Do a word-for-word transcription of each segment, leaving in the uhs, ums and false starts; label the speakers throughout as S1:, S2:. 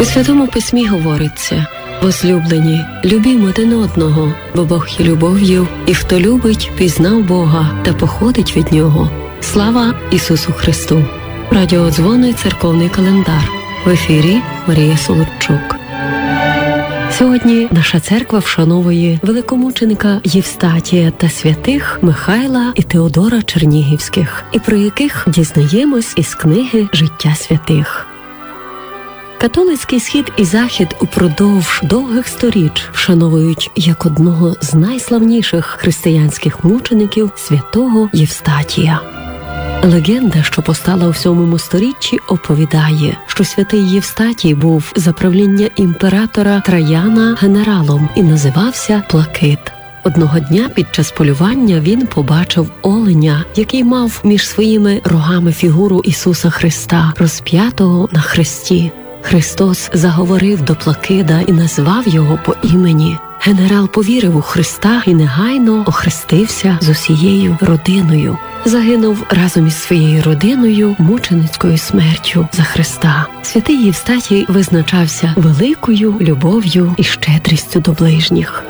S1: У Святому Письмі говориться: «Возлюблені, любімо один одного, бо Бог є любов'ю, і хто любить, пізнав Бога та походить від Нього. Слава Ісусу Христу!» Радіодзвони «Церковний календар». В ефірі Марія Солодчук. Сьогодні наша церква вшановує великомученика Євстатія та святих Михайла і Теодора Чернігівських, і про яких дізнаємось із книги «Життя святих». Католицький Схід і Захід упродовж довгих сторіч вшановують як одного з найславніших християнських мучеників святого Євстатія. Легенда, що постала у сьомому сторіччі, оповідає, що святий Євстатій був за правління імператора Траяна генералом і називався Плакит. Одного дня під час полювання він побачив оленя, який мав між своїми рогами фігуру Ісуса Христа, розп'ятого на хресті. Христос заговорив до Плакида і назвав його по імені. Генерал повірив у Христа і негайно охрестився з усією родиною. Загинув разом із своєю родиною мученицькою смертю за Христа. Святий Євстатій визначався великою любов'ю і щедрістю до ближніх.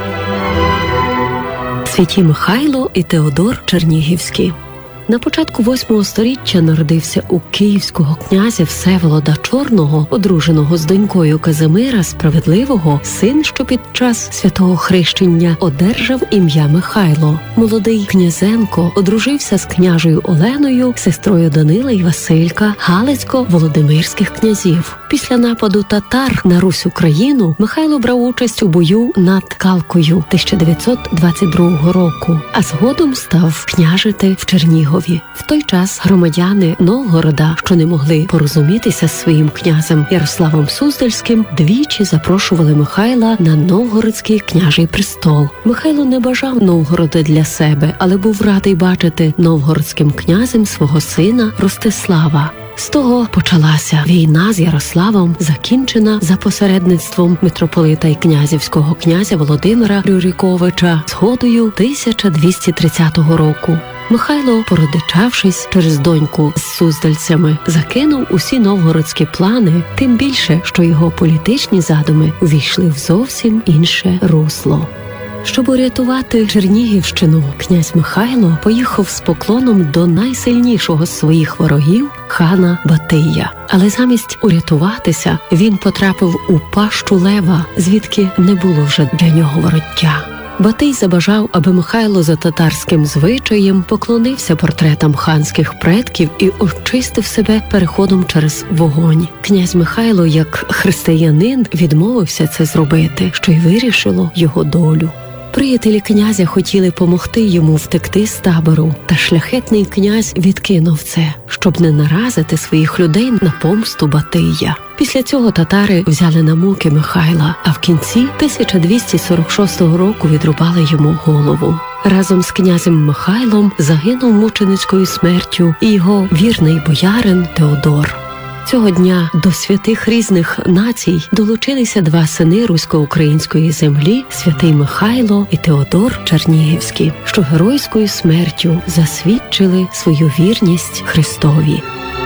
S1: Святі Михайло і Теодор Чернігівські. На початку восьмого сторіччя народився у київського князя Всеволода Чорного, одруженого з донькою Казимира Справедливого, син, що під час святого хрещення одержав ім'я Михайло. Молодий князенко одружився з княжею Оленою, сестрою Данила і Василька, Галицько-Володимирських князів. Після нападу татар на Русь-Україну Михайло брав участь у бою над Калкою тисяча дев'ятсот двадцять другого року, а згодом став княжити в Чернігові. В той час громадяни Новгорода, що не могли порозумітися з своїм князем Ярославом Суздальським, двічі запрошували Михайла на Новгородський княжий престол. Михайло не бажав Новгорода для себе, але був радий бачити новгородським князем свого сина Ростислава. З того почалася війна з Ярославом, закінчена за посередництвом митрополита і князівського князя Володимира Рюриковича згодою тисяча двісті тридцятого року. Михайло, породичавшись через доньку з суздальцями, закинув усі новгородські плани, тим більше, що його політичні задуми увійшли в зовсім інше русло. Щоб урятувати Чернігівщину, князь Михайло поїхав з поклоном до найсильнішого з своїх ворогів – хана Батия. Але замість урятуватися, він потрапив у пащу лева, звідки не було вже для нього вороття. Батий забажав, аби Михайло за татарським звичаєм поклонився портретам ханських предків і очистив себе переходом через вогонь. Князь Михайло, як християнин, відмовився це зробити, що й вирішило його долю. Приятелі князя хотіли помогти йому втекти з табору, та шляхетний князь відкинув це, щоб не наразити своїх людей на помсту Батия. Після цього татари взяли на муки Михайла, а в кінці тисяча двісті сорок шостого року відрубали йому голову. Разом з князем Михайлом загинув мученицькою смертю і його вірний боярин Теодор. Цього дня до святих різних націй долучилися два сини русько-української землі – святий Михайло і Теодор Чернігівський, що геройською смертю засвідчили свою вірність Христові.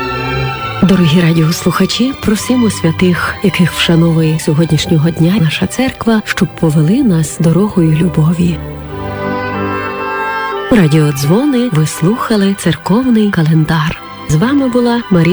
S1: Дорогі радіослухачі, просимо святих, яких вшановує сьогоднішнього дня наша церква, щоб повели нас дорогою любові. Радіодзвони, ви слухали церковний календар. З вами була Марія